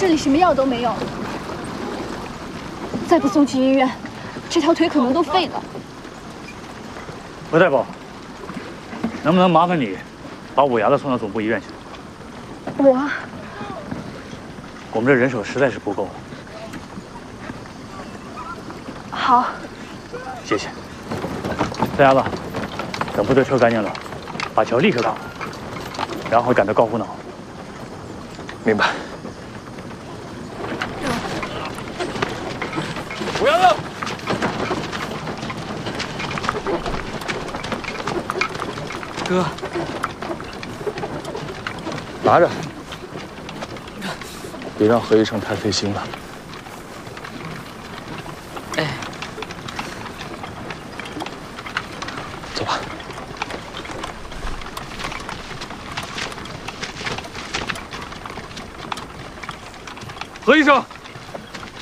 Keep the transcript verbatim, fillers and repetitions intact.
这里什么药都没有，再不送去医院，这条腿可能都废了。 何大夫，能不能麻烦你把五牙子送到总部医院去？ 我， 我们这人手实在是不够。 好， 谢谢。大牙子，等部队车干净了，把桥立刻干好，然后赶到高湖脑。 明白。 五牙子， 哥，拿着，别让何医生太费心了。 哎， 走吧。 何医生。